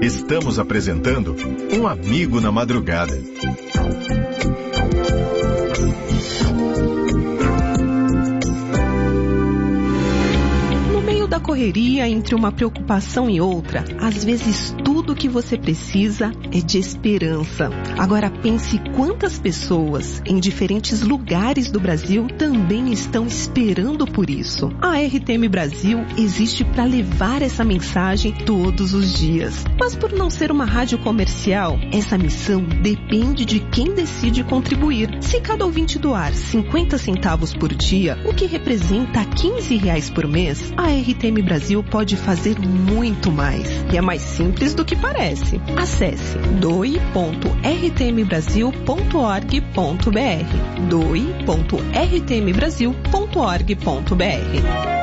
Estamos apresentando Um Amigo na Madrugada. Da correria entre uma preocupação e outra, às vezes tudo o que você precisa é de esperança. Agora pense quantas pessoas em diferentes lugares do Brasil também estão esperando por isso. A RTM Brasil existe para levar essa mensagem todos os dias. Mas por não ser uma rádio comercial, essa missão depende de quem decide contribuir. Se cada ouvinte doar 50 centavos por dia, o que representa R$15 por mês, a RTM Brasil pode fazer muito mais. E é mais simples do que parece. Acesse doe.rtmbrasil.org.br doe.rtmbrasil.org.br.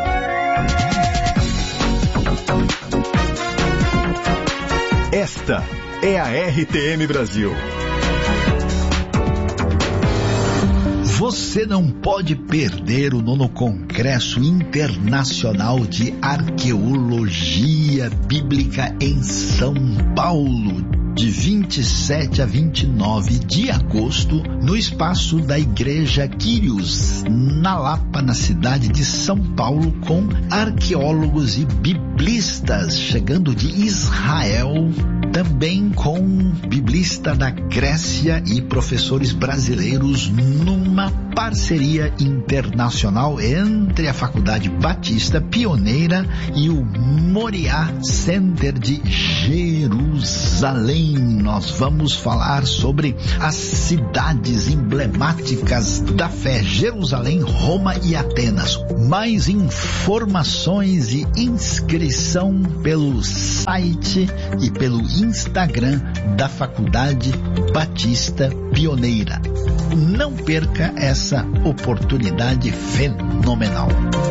Esta é a RTM Brasil. Você não pode perder o 9º Congresso Internacional de Arqueologia Bíblica em São Paulo, de 27 a 29 de agosto, no espaço da Igreja Quírios, na Lapa, na cidade de São Paulo, com arqueólogos e biblistas chegando de Israel, também com biblista da Grécia e professores brasileiros, numa parceria internacional entre a Faculdade Batista Pioneira e o Moriá Center de Jerusalém. Nós vamos falar sobre as cidades emblemáticas da fé: Jerusalém, Roma e Atenas. Mais informações e inscrição pelo site e pelo Instagram da Faculdade Batista Pioneira. Não perca essa oportunidade fenomenal.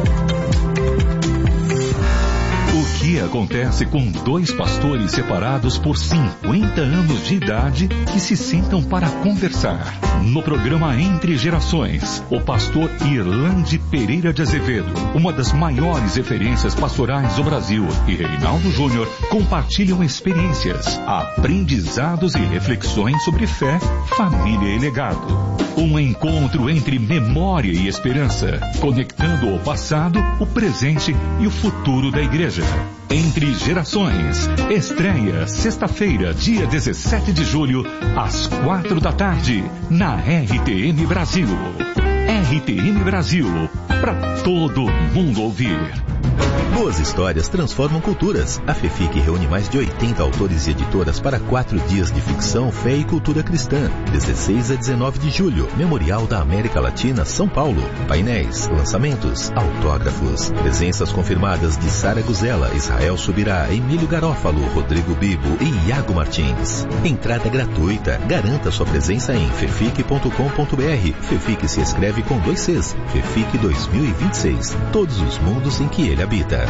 O que acontece com dois pastores separados por 50 anos de idade que se sentam para conversar? No programa Entre Gerações, o pastor Irlande Pereira de Azevedo, uma das maiores referências pastorais do Brasil, e Reinaldo Júnior compartilham experiências, aprendizados e reflexões sobre fé, família e legado. Um encontro entre memória e esperança, conectando o passado, o presente e o futuro da igreja. Entre Gerações, estreia sexta-feira, dia 17 de julho, às 4 da tarde, na RTM Brasil. RTM Brasil, para todo mundo ouvir. Boas histórias transformam culturas. A FEFIC reúne mais de 80 autores e editoras para 4 dias de ficção, fé e cultura cristã. 16 a 19 de julho, Memorial da América Latina, São Paulo. Painéis, lançamentos, autógrafos. Presenças confirmadas de Sara Guzela, Israel Subirá, Emílio Garófalo, Rodrigo Bibo e Iago Martins. Entrada gratuita. Garanta sua presença em fefic.com.br. FEFIC se escreve com 2 Cs. FEFIC 2026. Todos os mundos em que ele habita.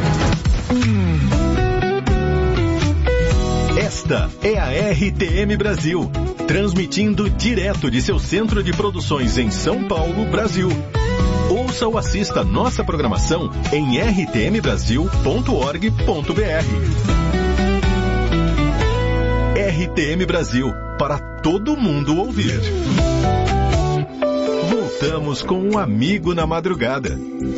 Esta é a RTM Brasil, transmitindo direto de seu centro de produções em São Paulo, Brasil. Ouça ou assista nossa programação em rtmbrasil.org.br. RTM Brasil, para todo mundo ouvir. Voltamos com Um Amigo na Madrugada.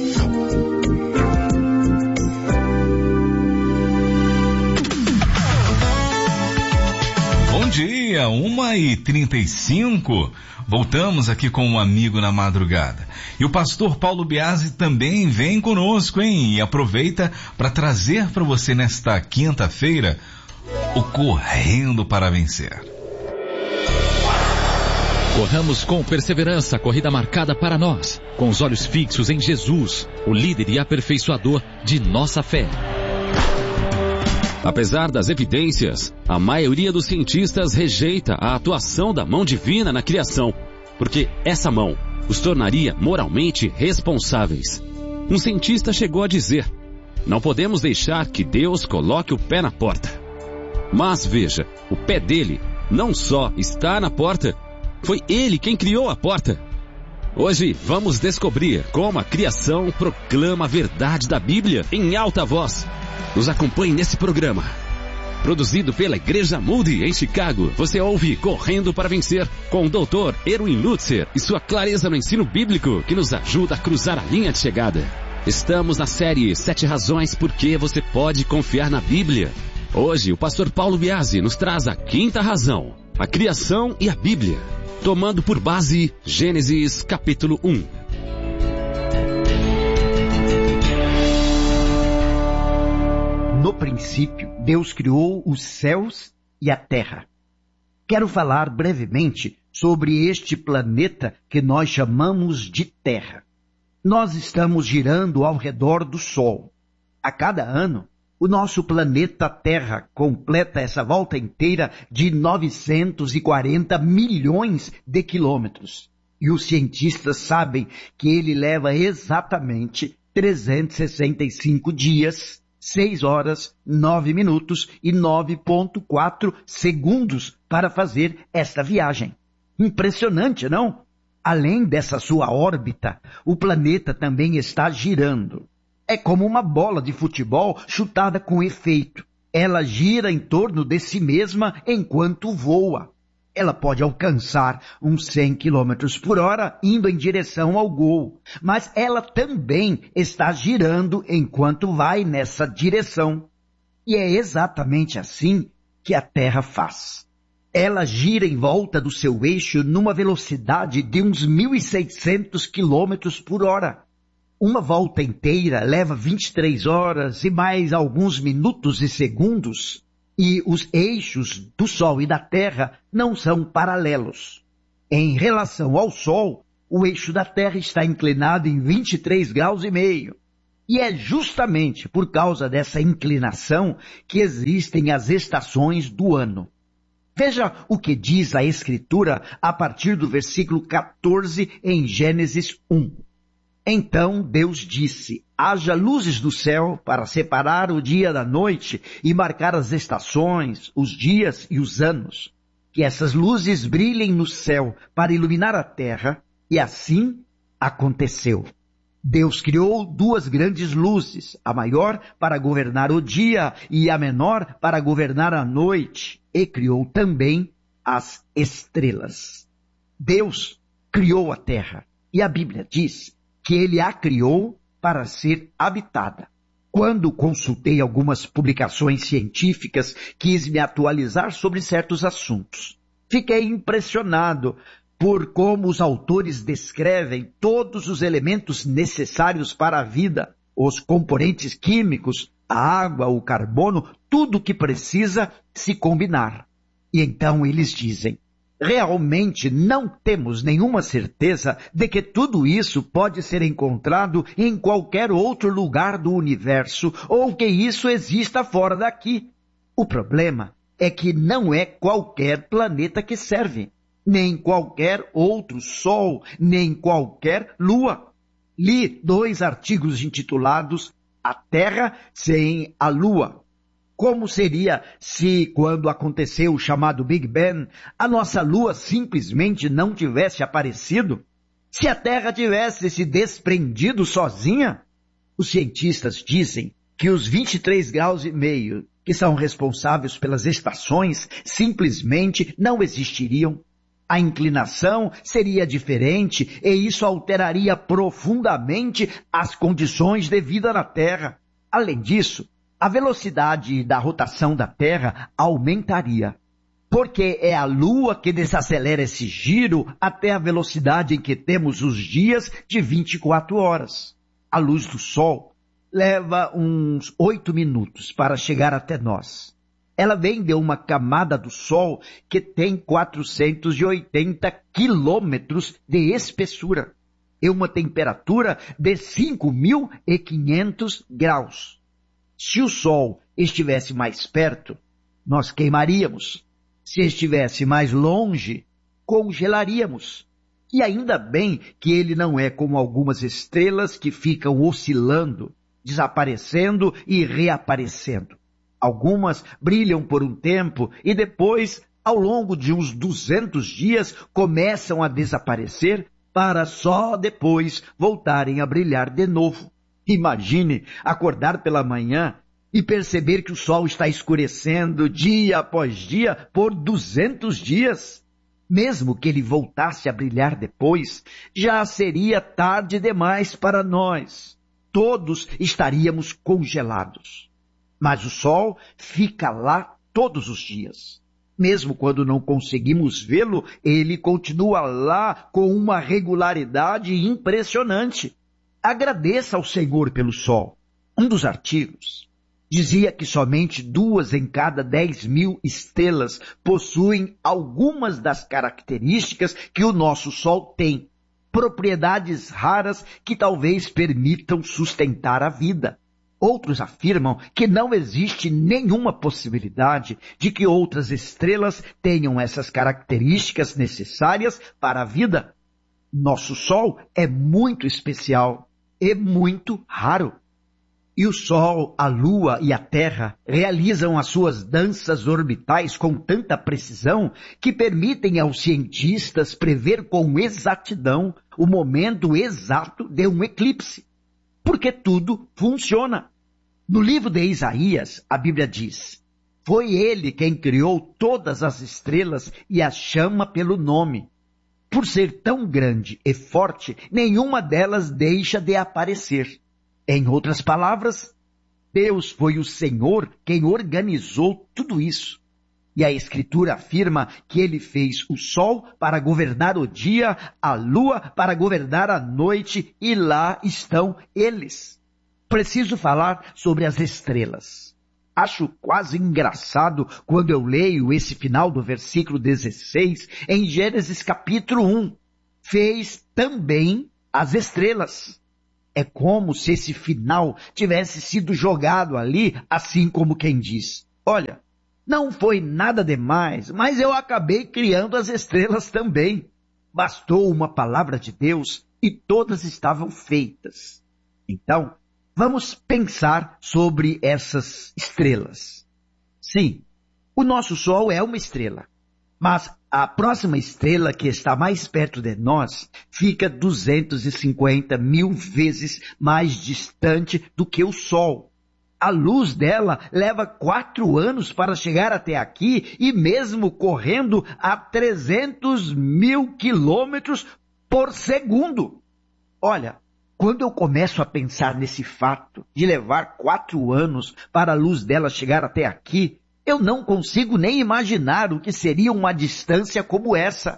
Bom dia, 1h35. Voltamos aqui com Um Amigo na Madrugada. E o pastor Paulo Biasi também vem conosco, hein? E aproveita para trazer para você nesta quinta-feira o Correndo para Vencer. Corramos com perseverança a corrida marcada para nós, com os olhos fixos em Jesus, o líder e aperfeiçoador de nossa fé. Apesar das evidências, a maioria dos cientistas rejeita a atuação da mão divina na criação, porque essa mão os tornaria moralmente responsáveis. Um cientista chegou a dizer: não podemos deixar que Deus coloque o pé na porta. Mas veja, o pé dele não só está na porta, foi ele quem criou a porta. Hoje vamos descobrir como a criação proclama a verdade da Bíblia em alta voz. Nos acompanhe nesse programa. Produzido pela Igreja Moody em Chicago, você ouve Correndo para Vencer, com o Dr. Erwin Lutzer e sua clareza no ensino bíblico que nos ajuda a cruzar a linha de chegada. Estamos na série 7 razões por que você pode confiar na Bíblia. Hoje, o pastor Paulo Biasi nos traz a 5ª razão, a criação e a Bíblia, tomando por base Gênesis capítulo 1. No princípio, Deus criou os céus e a terra. Quero falar brevemente sobre este planeta que nós chamamos de Terra. Nós estamos girando ao redor do Sol. A cada ano, o nosso planeta Terra completa essa volta inteira de 940 milhões de quilômetros. E os cientistas sabem que ele leva exatamente 365 dias, 6 horas, 9 minutos e 9,4 segundos para fazer esta viagem. Impressionante, não? Além dessa sua órbita, o planeta também está girando. É como uma bola de futebol chutada com efeito. Ela gira em torno de si mesma enquanto voa. Ela pode alcançar uns 100 km por hora indo em direção ao gol, mas ela também está girando enquanto vai nessa direção. E é exatamente assim que a Terra faz. Ela gira em volta do seu eixo numa velocidade de uns 1.600 km por hora. Uma volta inteira leva 23 horas e mais alguns minutos e segundos. E os eixos do Sol e da Terra não são paralelos. Em relação ao Sol, o eixo da Terra está inclinado em 23 graus e meio. E é justamente por causa dessa inclinação que existem as estações do ano. Veja o que diz a Escritura a partir do versículo 14 em Gênesis 1. Então Deus disse, haja luzes do céu para separar o dia da noite e marcar as estações, os dias e os anos. Que essas luzes brilhem no céu para iluminar a terra, e assim aconteceu. Deus criou 2 grandes luzes, a maior para governar o dia e a menor para governar a noite, e criou também as estrelas. Deus criou a terra, e a Bíblia diz que ele a criou para ser habitada. Quando consultei algumas publicações científicas, quis me atualizar sobre certos assuntos. Fiquei impressionado por como os autores descrevem todos os elementos necessários para a vida, os componentes químicos, a água, o carbono, tudo que precisa se combinar. E então eles dizem, realmente não temos nenhuma certeza de que tudo isso pode ser encontrado em qualquer outro lugar do universo ou que isso exista fora daqui. O problema é que não é qualquer planeta que serve, nem qualquer outro sol, nem qualquer lua. Li 2 artigos intitulados A Terra sem a Lua. Como seria se, quando aconteceu o chamado Big Bang, a nossa Lua simplesmente não tivesse aparecido? Se a Terra tivesse se desprendido sozinha? Os cientistas dizem que os 23 graus e meio que são responsáveis pelas estações simplesmente não existiriam. A inclinação seria diferente e isso alteraria profundamente as condições de vida na Terra. Além disso, a velocidade da rotação da Terra aumentaria, porque é a Lua que desacelera esse giro até a velocidade em que temos os dias de 24 horas. A luz do Sol leva uns 8 minutos para chegar até nós. Ela vem de uma camada do Sol que tem 480 quilômetros de espessura e uma temperatura de 5.500 graus. Se o Sol estivesse mais perto, nós queimaríamos. Se estivesse mais longe, congelaríamos. E ainda bem que ele não é como algumas estrelas que ficam oscilando, desaparecendo e reaparecendo. Algumas brilham por um tempo e depois, ao longo de uns 200 dias, começam a desaparecer para só depois voltarem a brilhar de novo. Imagine acordar pela manhã e perceber que o sol está escurecendo dia após dia por 200 dias. Mesmo que ele voltasse a brilhar depois, já seria tarde demais para nós. Todos estaríamos congelados. Mas o sol fica lá todos os dias. Mesmo quando não conseguimos vê-lo, ele continua lá com uma regularidade impressionante. Agradeça ao Senhor pelo sol. Um dos artigos dizia que somente 2 em cada 10.000 estrelas possuem algumas das características que o nosso Sol tem, propriedades raras que talvez permitam sustentar a vida. Outros afirmam que não existe nenhuma possibilidade de que outras estrelas tenham essas características necessárias para a vida. Nosso Sol é muito especial e muito raro. E o Sol, a Lua e a Terra realizam as suas danças orbitais com tanta precisão que permitem aos cientistas prever com exatidão o momento exato de um eclipse. Porque tudo funciona. No livro de Isaías, a Bíblia diz: foi ele quem criou todas as estrelas e as chama pelo nome. Por ser tão grande e forte, nenhuma delas deixa de aparecer. Em outras palavras, Deus foi o Senhor quem organizou tudo isso. E a Escritura afirma que ele fez o sol para governar o dia, a lua para governar a noite, e lá estão eles. Preciso falar sobre as estrelas. Acho quase engraçado quando eu leio esse final do versículo 16 em Gênesis capítulo 1. Fez também as estrelas. É como se esse final tivesse sido jogado ali, assim como quem diz: olha, não foi nada demais, mas eu acabei criando as estrelas também. Bastou uma palavra de Deus e todas estavam feitas. Então, vamos pensar sobre essas estrelas. Sim, o nosso Sol é uma estrela. Mas a próxima estrela que está mais perto de nós fica 250 mil vezes mais distante do que o Sol. A luz dela leva 4 anos para chegar até aqui e mesmo correndo a 300 mil quilômetros por segundo. Olha, quando eu começo a pensar nesse fato de levar 4 anos para a luz dela chegar até aqui, eu não consigo nem imaginar o que seria uma distância como essa.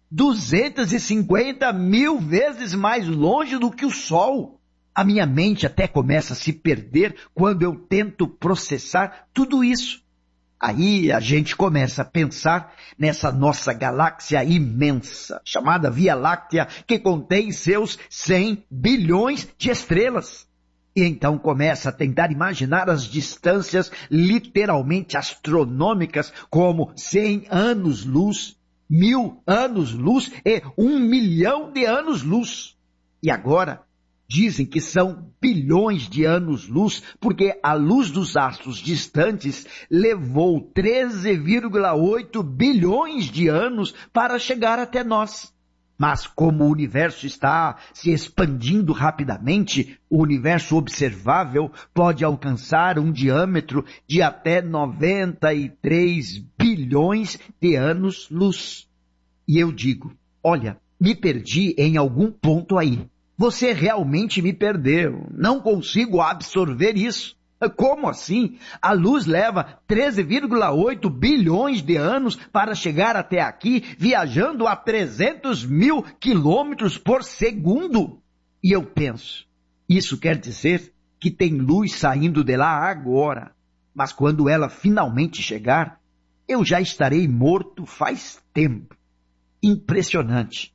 250 mil vezes mais longe do que o Sol. A minha mente até começa a se perder quando eu tento processar tudo isso. Aí a gente começa a pensar nessa nossa galáxia imensa, chamada Via Láctea, que contém seus 100 bilhões de estrelas. E então começa a tentar imaginar as distâncias literalmente astronômicas, como 100 anos-luz, 1000 anos-luz e 1 milhão de anos-luz. E agora dizem que são bilhões de anos-luz, porque a luz dos astros distantes levou 13,8 bilhões de anos para chegar até nós. Mas como o universo está se expandindo rapidamente, o universo observável pode alcançar um diâmetro de até 93 bilhões de anos-luz. E eu digo, olha, me perdi em algum ponto aí. Você realmente me perdeu. Não consigo absorver isso. Como assim? A luz leva 13,8 bilhões de anos para chegar até aqui, viajando a 300 mil quilômetros por segundo. E eu penso, isso quer dizer que tem luz saindo de lá agora. Mas quando ela finalmente chegar, eu já estarei morto faz tempo. Impressionante.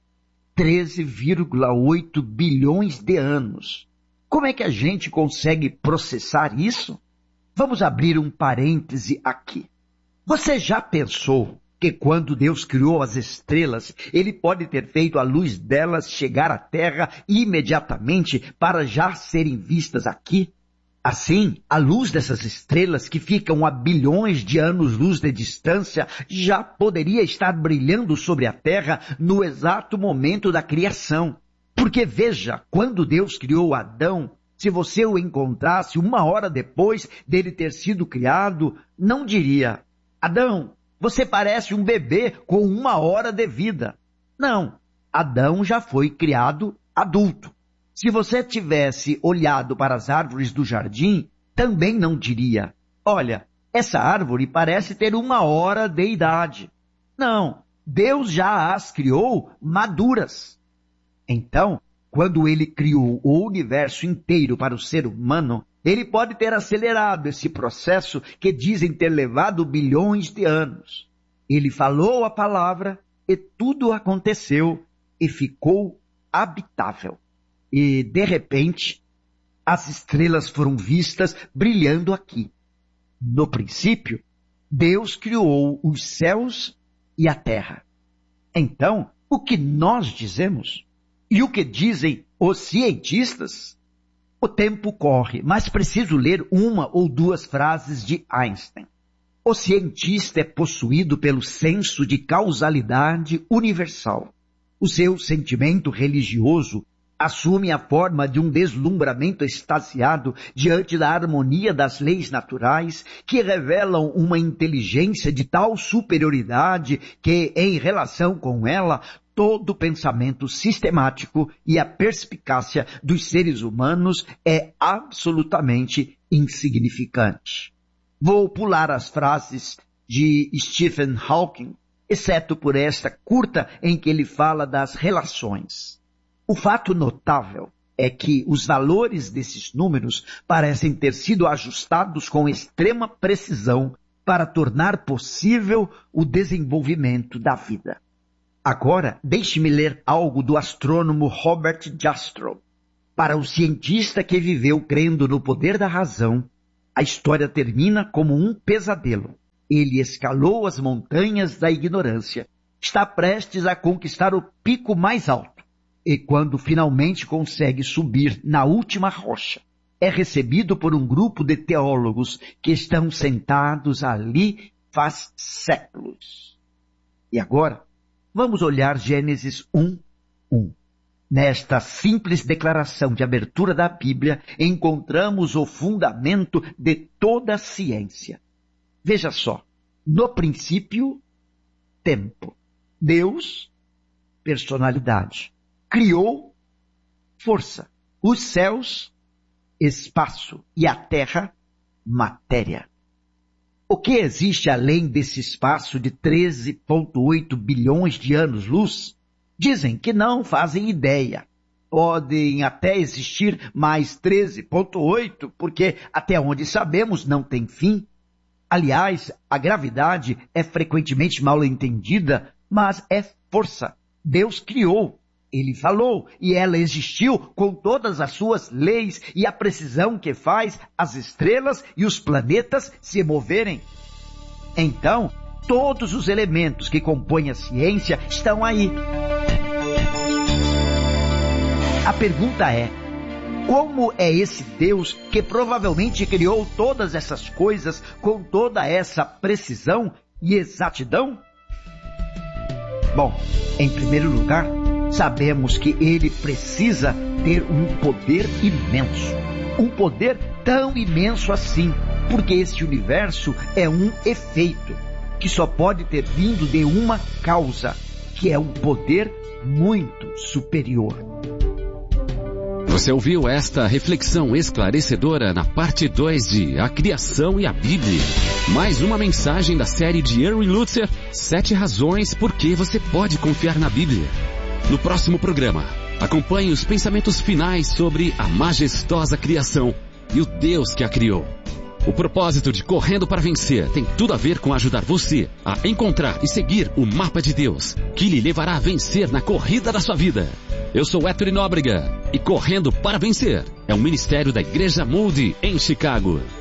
13,8 bilhões de anos. Como é que a gente consegue processar isso? Vamos abrir um parêntese aqui. Você já pensou que quando Deus criou as estrelas, Ele pode ter feito a luz delas chegar à Terra imediatamente para já serem vistas aqui? Assim, a luz dessas estrelas que ficam a bilhões de anos-luz de distância já poderia estar brilhando sobre a Terra no exato momento da criação. Porque veja, quando Deus criou Adão, se você o encontrasse 1 hora depois dele ter sido criado, não diria: Adão, você parece um bebê com 1 hora de vida. Não, Adão já foi criado adulto. Se você tivesse olhado para as árvores do jardim, também não diria: olha, essa árvore parece ter 1 hora de idade. Não, Deus já as criou maduras. Então, quando ele criou o universo inteiro para o ser humano, ele pode ter acelerado esse processo que dizem ter levado bilhões de anos. Ele falou a palavra e tudo aconteceu e ficou habitável. E, de repente, as estrelas foram vistas brilhando aqui. No princípio, Deus criou os céus e a terra. Então, o que nós dizemos e o que dizem os cientistas? O tempo corre, mas preciso ler 1 ou 2 frases de Einstein. O cientista é possuído pelo senso de causalidade universal. O seu sentimento religioso assume a forma de um deslumbramento extasiado diante da harmonia das leis naturais que revelam uma inteligência de tal superioridade que, em relação com ela, todo pensamento sistemático e a perspicácia dos seres humanos é absolutamente insignificante. Vou pular as frases de Stephen Hawking, exceto por esta curta em que ele fala das relações. O fato notável é que os valores desses números parecem ter sido ajustados com extrema precisão para tornar possível o desenvolvimento da vida. Agora, deixe-me ler algo do astrônomo Robert Jastrow. Para o cientista que viveu crendo no poder da razão, a história termina como um pesadelo. Ele escalou as montanhas da ignorância, está prestes a conquistar o pico mais alto. E quando finalmente consegue subir na última rocha, é recebido por um grupo de teólogos que estão sentados ali faz séculos. E agora, vamos olhar Gênesis 1:1. Nesta simples declaração de abertura da Bíblia, encontramos o fundamento de toda a ciência. Veja só, no princípio, tempo. Deus, personalidade. Criou força, os céus, espaço e a terra, matéria. O que existe além desse espaço de 13,8 bilhões de anos-luz? Dizem que não fazem ideia. Podem até existir mais 13,8, porque até onde sabemos não tem fim. Aliás, a gravidade é frequentemente mal entendida, mas é força. Deus criou. Ele falou, e ela existiu com todas as suas leis e a precisão que faz as estrelas e os planetas se moverem. Então, todos os elementos que compõem a ciência estão aí. A pergunta é, como é esse Deus que provavelmente criou todas essas coisas com toda essa precisão e exatidão? Bom, em primeiro lugar, sabemos que ele precisa ter um poder imenso. Um poder tão imenso assim, porque esse universo é um efeito que só pode ter vindo de uma causa, que é um poder muito superior. Você ouviu esta reflexão esclarecedora na parte 2 de A Criação e a Bíblia. Mais uma mensagem da série de Erwin Lutzer, 7 razões por que você pode confiar na Bíblia. No próximo programa, acompanhe os pensamentos finais sobre a majestosa criação e o Deus que a criou. O propósito de Correndo para Vencer tem tudo a ver com ajudar você a encontrar e seguir o mapa de Deus, que lhe levará a vencer na corrida da sua vida. Eu sou Héctor Nóbrega e Correndo para Vencer é um ministério da Igreja Moody em Chicago.